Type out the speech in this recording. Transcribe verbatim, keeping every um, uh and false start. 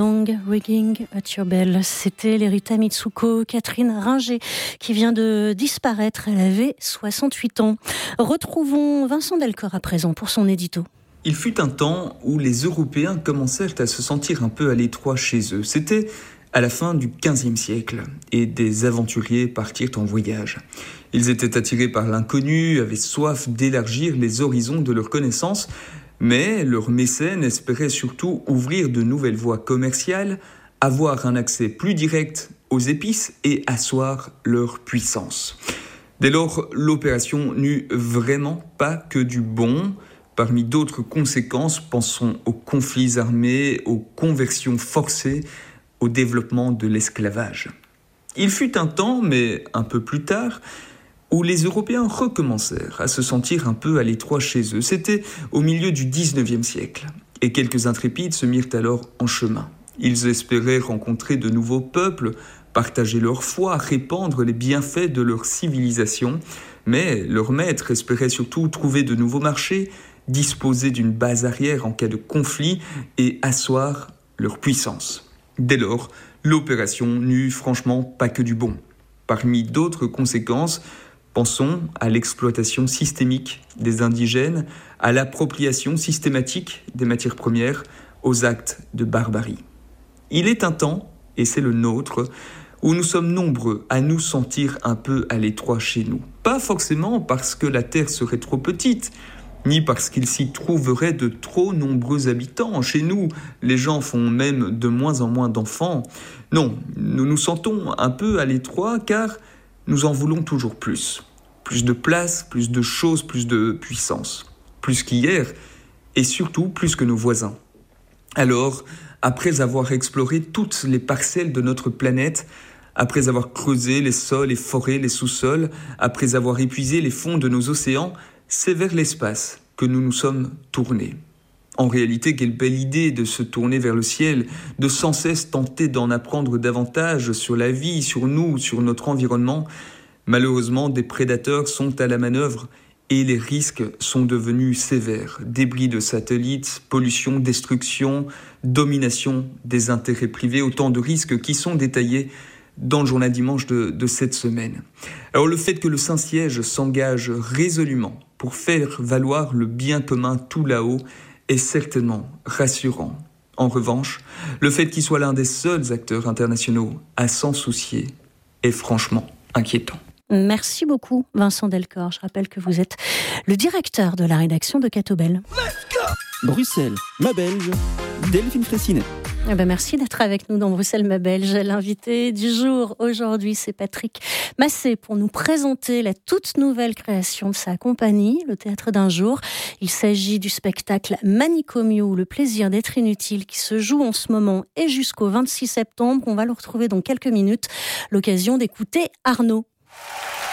Dong, Ringing at Your Bell. C'était l'Erita Mitsuko, Catherine Ringer, qui vient de disparaître. Elle avait soixante-huit ans. Retrouvons Vincent Delcor à présent pour son édito. Il fut un temps où les Européens commencèrent à se sentir un peu à l'étroit chez eux. C'était à la fin du quinzième siècle, et des aventuriers partirent en voyage. Ils étaient attirés par l'inconnu, avaient soif d'élargir les horizons de leurs connaissances, mais leurs mécènes espéraient surtout ouvrir de nouvelles voies commerciales, avoir un accès plus direct aux épices et asseoir leur puissance. Dès lors, l'opération n'eut vraiment pas que du bon. Parmi d'autres conséquences, pensons aux conflits armés, aux conversions forcées, au développement de l'esclavage. Il fut un temps, mais un peu plus tard, où les Européens recommencèrent à se sentir un peu à l'étroit chez eux. C'était au milieu du dix-neuvième siècle, et quelques intrépides se mirent alors en chemin. Ils espéraient rencontrer de nouveaux peuples, partager leur foi, répandre les bienfaits de leur civilisation, mais leurs maîtres espéraient surtout trouver de nouveaux marchés, disposer d'une base arrière en cas de conflit et asseoir leur puissance. Dès lors, l'opération n'eut franchement pas que du bon. Parmi d'autres conséquences, pensons à l'exploitation systémique des indigènes, à l'appropriation systématique des matières premières, aux actes de barbarie. Il est un temps, et c'est le nôtre, où nous sommes nombreux à nous sentir un peu à l'étroit chez nous. Pas forcément parce que la terre serait trop petite, ni parce qu'il s'y trouverait de trop nombreux habitants. Chez nous, les gens font même de moins en moins d'enfants. Non, nous nous sentons un peu à l'étroit car nous en voulons toujours plus. Plus de place, plus de choses, plus de puissance. Plus qu'hier, et surtout plus que nos voisins. Alors, après avoir exploré toutes les parcelles de notre planète, après avoir creusé les sols, les forêts, les sous-sols, après avoir épuisé les fonds de nos océans, c'est vers l'espace que nous nous sommes tournés. En réalité, quelle belle idée de se tourner vers le ciel, de sans cesse tenter d'en apprendre davantage sur la vie, sur nous, sur notre environnement. Malheureusement, des prédateurs sont à la manœuvre et les risques sont devenus sévères. Débris de satellites, pollution, destruction, domination des intérêts privés, autant de risques qui sont détaillés dans le journal dimanche de, de cette semaine. Alors le fait que le Saint-Siège s'engage résolument pour faire valoir le bien commun tout là-haut est certainement rassurant. En revanche, le fait qu'il soit l'un des seuls acteurs internationaux à s'en soucier est franchement inquiétant. Merci beaucoup Vincent Delcor. Je rappelle que vous êtes le directeur de la rédaction de Catobel. Bruxelles, ma Belge, Delphine Fraissinet. Eh ben merci d'être avec nous dans Bruxelles, ma Belge. L'invité du jour aujourd'hui, c'est Patrick Massé pour nous présenter la toute nouvelle création de sa compagnie, le Théâtre d'un jour. Il s'agit du spectacle Manicomio, le plaisir d'être inutile, qui se joue en ce moment et jusqu'au vingt-six septembre. On va le retrouver dans quelques minutes. L'occasion d'écouter Arnaud.